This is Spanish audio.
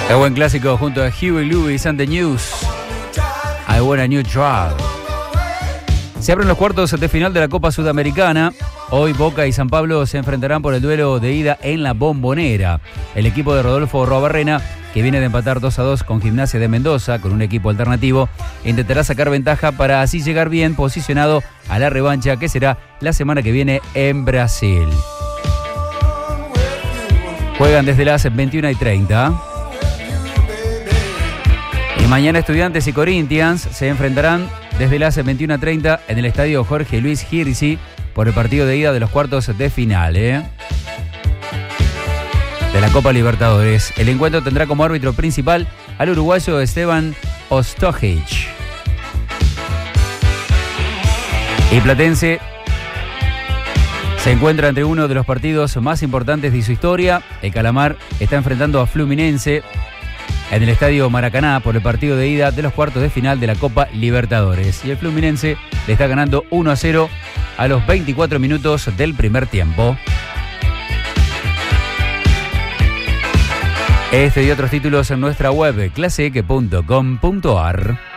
El buen clásico junto a Huey Lewis and the News. I Want a New Drug. Se abren los cuartos de final de la Copa Sudamericana. Hoy Boca y San Pablo se enfrentarán por el duelo de ida en la Bombonera. El equipo de Rodolfo Robarrena, que viene de empatar 2-2 con Gimnasia de Mendoza, con un equipo alternativo, intentará sacar ventaja para así llegar bien posicionado a la revancha que será la semana que viene en Brasil. Juegan desde las 21:30. Y mañana Estudiantes y Corinthians se enfrentarán desde las 21:30 en el estadio Jorge Luis Girsi por el partido de ida de los cuartos de final de la Copa Libertadores. El encuentro tendrá como árbitro principal al uruguayo Esteban Ostojic. Y Platense se encuentra entre uno de los partidos más importantes de su historia. El Calamar está enfrentando a Fluminense en el estadio Maracaná por el partido de ida de los cuartos de final de la Copa Libertadores. Y el Fluminense le está ganando 1-0 a los 24 minutos del primer tiempo. Este y otros títulos en nuestra web, claseque.com.ar.